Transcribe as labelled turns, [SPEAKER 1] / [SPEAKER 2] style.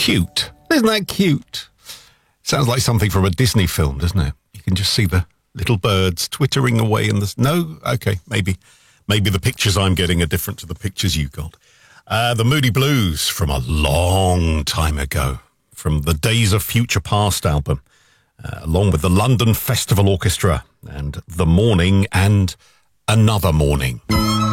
[SPEAKER 1] cute. Isn't that cute? Sounds like something from a Disney film, doesn't it? You can just see the little birds twittering away in the... No? Okay, maybe the pictures I'm getting are different to the pictures you got. The Moody Blues from a long time ago, from the Days of Future Past album, along with the London Festival Orchestra and The Morning and Another Morning.